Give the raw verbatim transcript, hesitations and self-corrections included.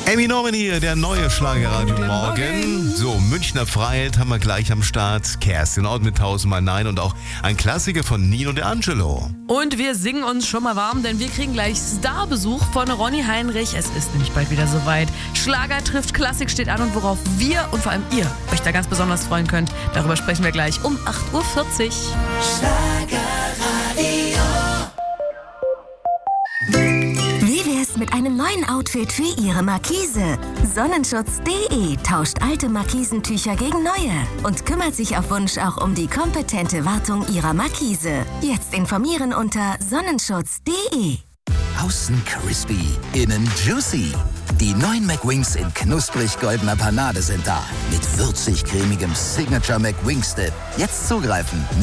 Eminem hier, der neue Schlagerradio Morgen. So, Münchner Freiheit haben wir gleich am Start. Kerstin Ott mit tausendmal Nein und auch ein Klassiker von Nino D'Angelo. Und wir singen uns schon mal warm, denn wir kriegen gleich Starbesuch von Ronny Heinrich. Es ist nämlich bald wieder soweit. Schlager trifft Klassik steht an und worauf wir und vor allem ihr euch da ganz besonders freuen könnt, darüber sprechen wir gleich um acht Uhr vierzig. Schlagerradio. Wie wär's mit einem neuen Outfit für Ihre Markise? Sonnenschutz punkt de tauscht alte Markisentücher gegen neue und kümmert sich auf Wunsch auch um die kompetente Wartung Ihrer Markise. Jetzt informieren unter sonnenschutz punkt de. Außen crispy, innen juicy. Die neuen McWings in knusprig goldener Panade sind da. Mit würzig cremigem Signature McWings Dip. Jetzt zugreifen.